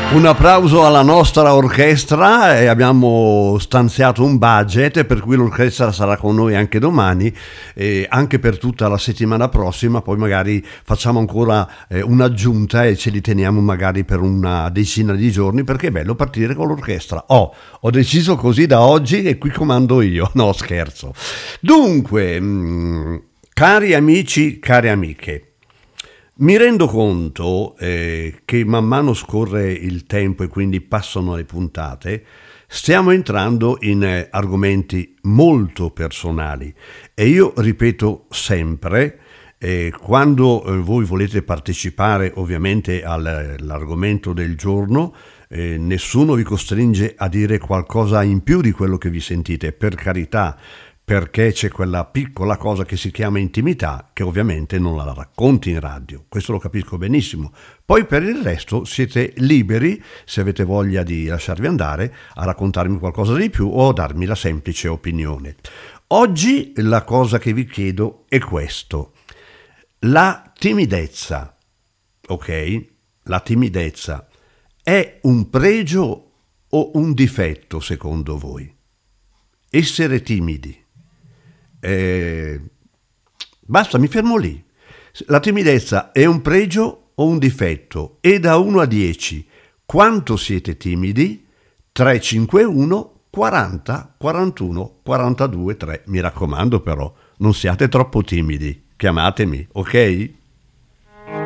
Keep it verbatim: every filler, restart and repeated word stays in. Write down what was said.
Un applauso alla nostra orchestra, e abbiamo stanziato un budget per cui l'orchestra sarà con noi anche domani e anche per tutta la settimana prossima. Poi magari facciamo ancora eh, un'aggiunta e ce li teniamo magari per una decina di giorni, perché è bello partire con l'orchestra. Oh, ho deciso così da oggi e qui comando io, no scherzo. Dunque, mh, cari amici, care amiche, mi rendo conto eh, che man mano scorre il tempo e quindi passano le puntate, stiamo entrando in eh, argomenti molto personali e io ripeto sempre, eh, quando eh, voi volete partecipare ovviamente all'argomento del giorno, eh, nessuno vi costringe a dire qualcosa in più di quello che vi sentite, per carità, perché c'è quella piccola cosa che si chiama intimità, che ovviamente non la racconti in radio, questo lo capisco benissimo. Poi per il resto siete liberi, se avete voglia di lasciarvi andare, a raccontarmi qualcosa di più o a darmi la semplice opinione. Oggi la cosa che vi chiedo è questo: la timidezza, ok? La timidezza è un pregio o un difetto secondo voi? Essere timidi. Eh, basta, mi fermo lì. La timidezza è un pregio o un difetto? E da uno a dieci, quanto siete timidi? tre, cinque, uno, quaranta, quarantuno, quarantadue, tre. Mi raccomando però, non siate troppo timidi. Chiamatemi, ok?